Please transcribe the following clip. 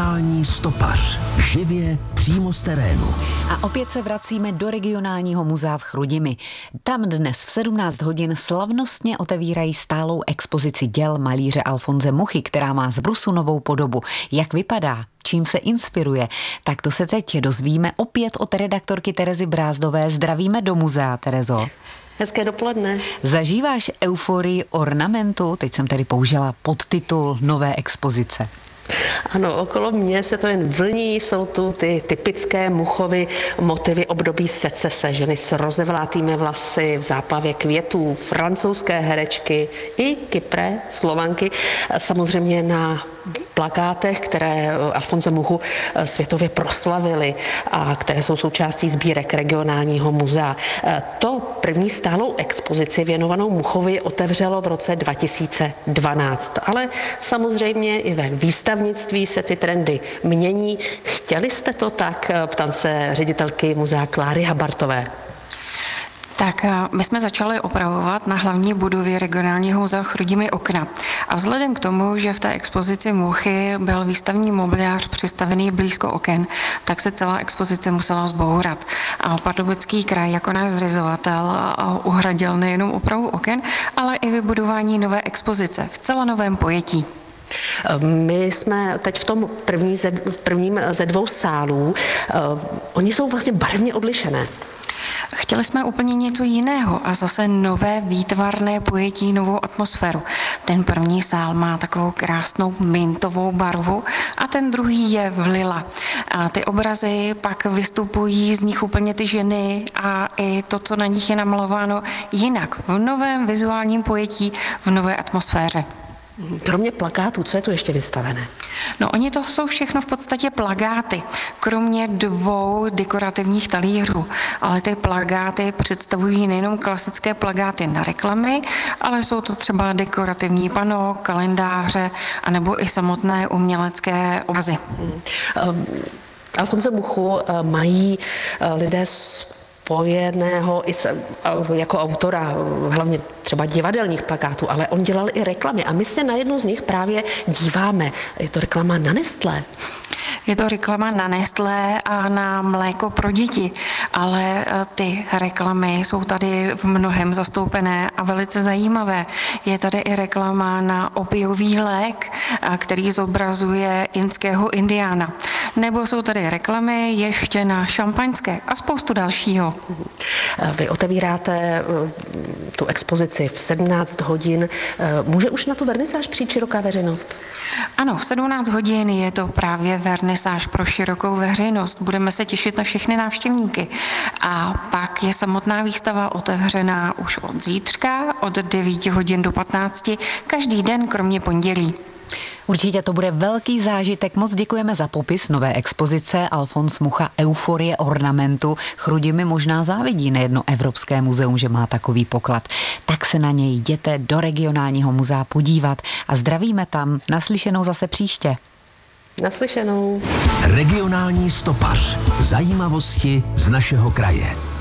Regionální stopař. Živě přímo z terénu. A opět se vracíme do regionálního muzea v Chrudimi. Tam dnes v 17 hodin slavnostně otevírají stálou expozici děl malíře Alfonse Muchy, která má zbrusu novou podobu. Jak vypadá? Čím se inspiruje? Tak to se teď dozvíme opět od redaktorky Terezy Brázdové. Zdravíme do muzea, Terezo. Hezké dopoledne. Zažíváš euforii ornamentu? Teď jsem tedy použila podtitul nové expozice. Ano, okolo mě se to jen vlní, jsou tu ty typické Muchovy motivy období secese, ženy s rozevlátými vlasy, v záplavě květů, francouzské herečky i Kypré, Slovanky, samozřejmě na plakátech, které Alfonse Muchu světově proslavili a které jsou součástí sbírek regionálního muzea. To první stálou expozici věnovanou Muchovi otevřelo v roce 2012, ale samozřejmě i ve výstavnictví se ty trendy mění. Chtěli jste to tak? Ptám se ředitelky muzea Kláry Habartové. Tak my jsme začali opravovat na hlavní budově regionálního muzea Chrudimi okna. A vzhledem k tomu, že v té expozici Muchy byl výstavní mobiliář přistavený blízko oken, tak se celá expozice musela zbourat. A Pardubický kraj jako náš zřizovatel uhradil nejenom opravu oken, ale i vybudování nové expozice v celé novém pojetí. My jsme teď v tom prvním ze dvou sálů. Oni jsou vlastně barevně odlišené. Chtěli jsme úplně něco jiného a zase nové výtvarné pojetí, novou atmosféru. Ten první sál má takovou krásnou mintovou barvu a ten druhý je v lila. A ty obrazy pak vystupují z nich úplně ty ženy a i to, co na nich je namalováno jinak, v novém vizuálním pojetí, v nové atmosféře. Kromě plakátů, co je tu ještě vystavené? No, oni to jsou všechno v podstatě plakáty, kromě dvou dekorativních talířů. Ale ty plakáty představují nejenom klasické plakáty na reklamy, ale jsou to třeba dekorativní pano, kalendáře, anebo i samotné umělecké obrazy. Alfonse Muchu mají lidé spojeného i jako autora, hlavně třeba divadelních plakátů, ale on dělal i reklamy a my se na jednu z nich právě díváme. Je to reklama na Nestlé. Je to reklama na Nestlé a na mléko pro děti, ale ty reklamy jsou tady v mnohem zastoupené a velice zajímavé. Je tady i reklama na opiový lék, který zobrazuje indského indiána. Nebo jsou tady reklamy ještě na šampaňské a spoustu dalšího. Vy otevíráte tu expozici v 17 hodin. Může už na tu vernisáž přijít široká veřejnost? Ano, v 17 hodin je to právě vernisáž pro širokou veřejnost. Budeme se těšit na všechny návštěvníky. A pak je samotná výstava otevřená už od zítřka, od 9 hodin do 15, každý den kromě pondělí. Určitě to bude velký zážitek. Moc děkujeme za popis nové expozice. Alfons Mucha, euforie ornamentu. Chrudimi možná závidí nejedno Evropské muzeum, že má takový poklad. Tak se na něj jděte do regionálního muzea podívat a zdravíme tam. Naslyšenou zase příště. Naslyšenou. Regionální stopař. Zajímavosti z našeho kraje.